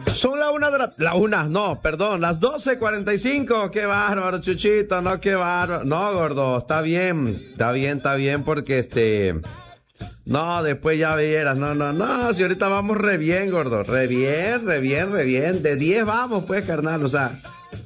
Son las 12:45. Qué bárbaro, Chuchito, no, qué bárbaro. No, gordo, está bien, porque no, después ya vieras, no, si ahorita vamos re bien, gordo, re bien, de 10 vamos, pues, carnal, o sea,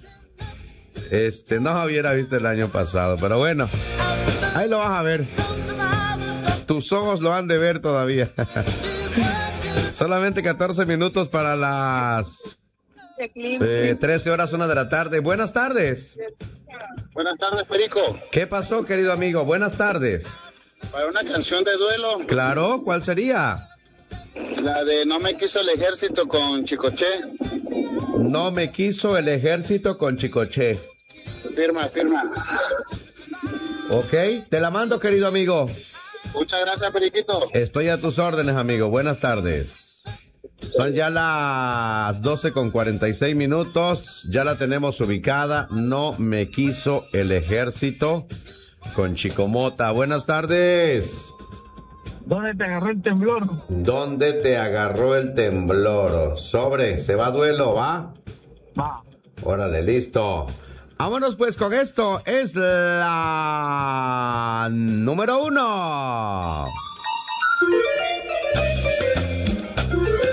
no hubiera visto el año pasado, pero bueno, ahí lo vas a ver, tus ojos lo han de ver todavía. Solamente 14 minutos para las 13 horas, 1 de la tarde. Buenas tardes. Buenas tardes, Perico. ¿Qué pasó, querido amigo? Buenas tardes. Para una canción de duelo. Claro, ¿cuál sería? La de No me quiso el ejército con Chicoche. No me quiso el ejército con Chicoche. Firma. Ok, te la mando, querido amigo. Muchas gracias, Periquito. Estoy a tus órdenes, amigo. Buenas tardes. Son ya las 12:46 minutos. Ya la tenemos ubicada. No me quiso el ejército con Chico Mota. Buenas tardes. ¿Dónde te agarró el temblor? ¿Dónde te agarró el temblor? Sobre, ¿se va a duelo, va? Va. Órale, listo. Vámonos pues con esto. Es la número 1.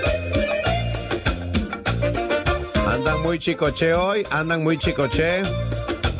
Andan muy chicoche hoy, andan muy chicoche.